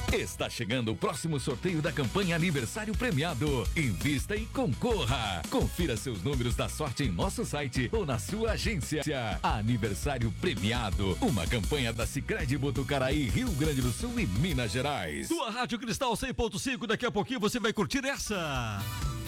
Está chegando o próximo sorteio da campanha Aniversário Premiado. Invista e concorra. Confira seus números da sorte em nosso site ou na sua agência. Aniversário Premiado, uma campanha da Sicredi Botucaraí, Rio Grande do Sul e Minas Gerais. Tua Rádio Cristal 100.5, daqui a pouquinho você vai curtir essa.